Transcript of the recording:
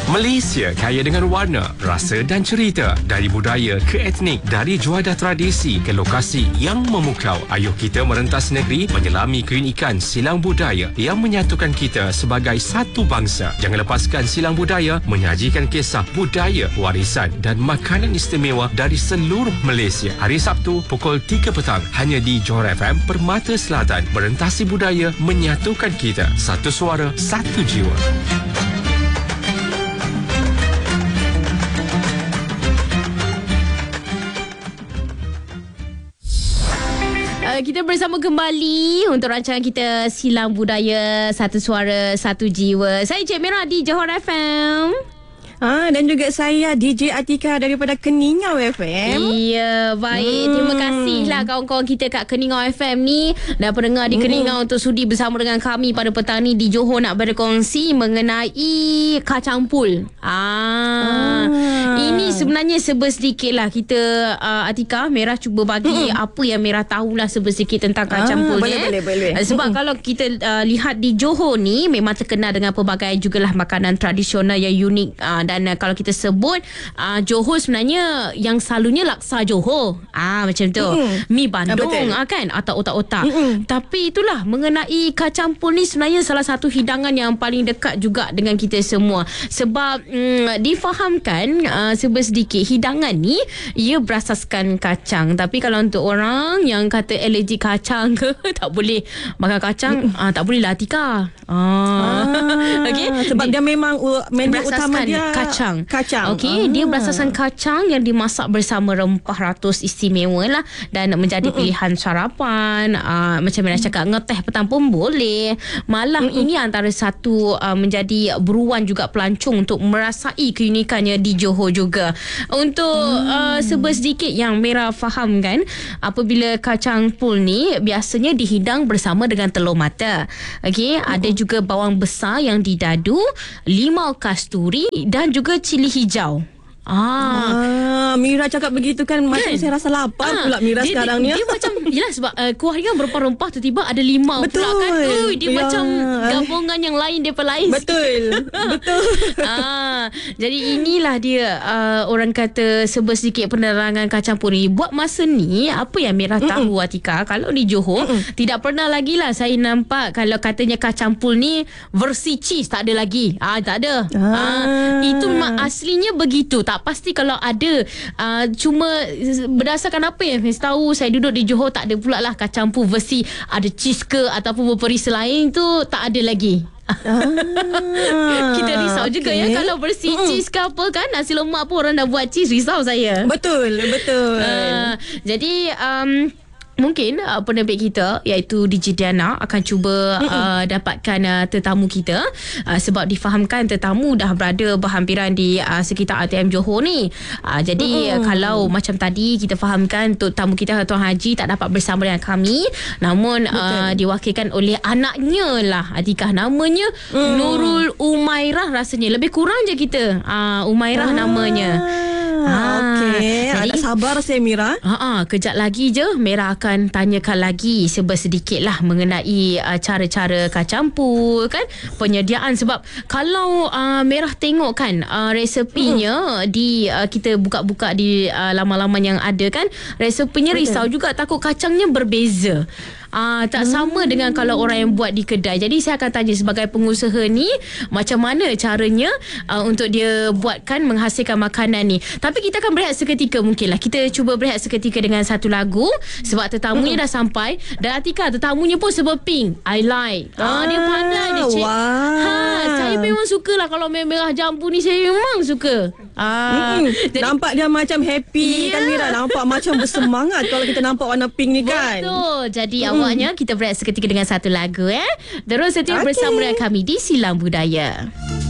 Malaysia kaya dengan warna, rasa dan cerita. Dari budaya ke etnik, dari juadah tradisi ke lokasi yang memukau. Ayuh kita merentas negeri, menyelami keunikan silang budaya yang menyatukan kita sebagai satu bangsa. Jangan lepaskan silang budaya, menyajikan kisah budaya, warisan dan makanan istimewa dari seluruh Malaysia. Hari Sabtu, pukul 3 petang, hanya di Johor FM, Permata Selatan. Merentasi budaya, menyatukan kita. Satu suara, satu jiwa. Kita bersama kembali untuk rancangan kita Silang Budaya Satu Suara Satu Jiwa. Saya Cik Merah di Johor FM. Dan juga saya DJ Atika daripada Keningau FM. Ya, baik. Terima kasihlah kawan-kawan kita kat Keningau FM ni dan pendengar di Keningau untuk sudi bersama dengan kami pada petang ni di Johor nak berkongsi mengenai kacang pul. Ini sebenarnya sedikit lah kita Atika, Merah cuba bagi apa yang Merah tahulah sedikit tentang kacang pul ni. Boleh. Sebab kalau kita lihat di Johor ni memang terkenal dengan pelbagai jugalah makanan tradisional yang unik. Dan kalau kita sebut Johor sebenarnya yang selalunya laksa Johor. Macam tu. Mi Bandung kan atau otak-otak. Tapi itulah mengenai kacang pul ni sebenarnya salah satu hidangan yang paling dekat juga dengan kita semua. Sebab difahamkan sedikit hidangan ni ia berasaskan kacang. Tapi kalau untuk orang yang kata alergi kacang ke tak boleh makan kacang, tak boleh lah Atika. Okay? Sebab dia memang menu utama dia kacang. Okey, dia berasaskan kacang yang dimasak bersama rempah ratus istimewa lah dan menjadi pilihan sarapan. Macam Merah cakap, ngeteh petang pun boleh. Malah ini antara satu menjadi buruan juga pelancong untuk merasai keunikannya di Johor juga. Untuk sedikit yang Merah faham kan, apabila kacang pul ni biasanya dihidang bersama dengan telur mata. Okey, ada juga bawang besar yang didadu, limau kasturi dan juga cili hijau. Mira cakap begitu kan macam saya rasa lapar pula Mira sekarang ni. Dia macam yelah sebab kuah dia kan berempah-rempah, tiba-tiba ada limau pula kan. Dia macam gabungan yang lain daripada lain. Betul. Jadi inilah dia orang kata sedikit penerangan kacang pul ni. Buat masa ni apa yang Merah tahu Atika, kalau di Johor tidak pernah lagi lah saya nampak kalau katanya kacang pul ni versi cheese tak ada lagi. Tak ada. Itu aslinya begitu. Tak pasti kalau ada. Cuma berdasarkan apa yang saya tahu, saya duduk di Johor tak ada pula lah kacang pul versi ada cheese ke ataupun berperisa lain tu tak ada lagi. Kita risau juga ya kalau versi cheese ke apa kan, nasi lemak pun orang dah buat cheese, risau saya. Betul. Jadi mungkin penerbit kita iaitu DJ Diana akan cuba dapatkan tetamu kita sebab difahamkan tetamu dah berada berhampiran di sekitar ATM Johor ni. Jadi kalau macam tadi kita fahamkan tetamu kita Tuan Haji tak dapat bersama dengan kami, namun diwakilkan oleh anaknya lah Atika, namanya Nurul Umairah, rasanya lebih kurang je kita Umairah namanya. Okey, ada sabar saya Mira. Kejap lagi je Merah akan tanyakan lagi sedikit lah mengenai cara-cara kacang pul kan, penyediaan. Sebab kalau Merah tengok kan resepinya di kita buka-buka di laman-laman yang ada kan, resepinya risau juga, takut kacangnya berbeza. Tak sama dengan kalau orang yang buat di kedai. Jadi saya akan tanya sebagai pengusaha ni macam mana caranya untuk dia buatkan menghasilkan makanan ni. Tapi kita akan berehat seketika, mungkinlah kita cuba berehat seketika dengan satu lagu sebab tetamunya dah sampai. Dan Atika, tetamunya pun serba pink, I like. Dia pandai dia cik. Saya memang suka lah kalau merah jambu ni, saya memang suka. Jadi, nampak dia macam happy kan Mira, nampak macam bersemangat kalau kita nampak warna pink ni kan. Betul. Jadi awaknya kita berehat seketika dengan satu lagu Terus setia bersama dengan kami di Silang Budaya.